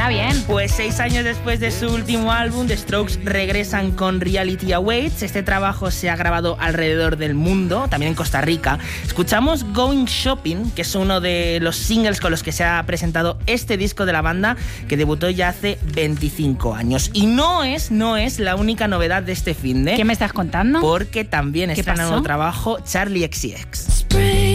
Está bien. Pues 6 años después de su último álbum, The Strokes regresan con Reality Awaits. Este trabajo se ha grabado alrededor del mundo, también en Costa Rica. Escuchamos Going Shopping, que es uno de los singles con los que se ha presentado este disco de la banda, que debutó ya hace 25 años. Y no es la única novedad de este finde. ¿Qué me estás contando? Porque también estrena un nuevo trabajo Charli XCX.